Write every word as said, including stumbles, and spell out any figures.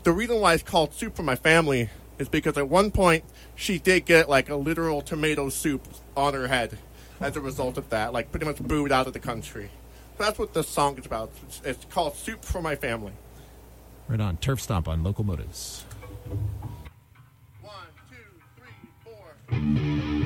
the reason why it's called Soup for My Family is because at one point she did get like a literal tomato soup on her head as a result of that, like pretty much booed out of the country. So that's what this song is about. It's, it's called Soup for My Family. Right on. Turf Stomp on Local Motives. One, two, three, four.